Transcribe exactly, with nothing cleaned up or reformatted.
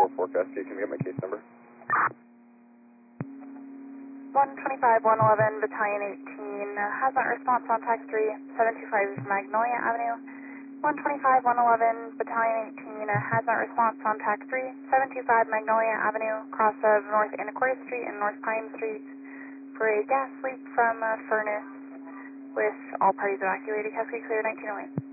four four Cascade. Can you get my case number? one twenty-five, one eleven, Battalion eighteen, uh, hazmat response on tax three, seven two five Magnolia Avenue. one twenty-five, one eleven, Battalion eighteen, uh, hazmat response on tax three, seven two five Magnolia Avenue, cross of North Anacortes Street and North Pine Street for a gas leak from a furnace with all parties evacuated. Cascade clear, nineteen oh eight.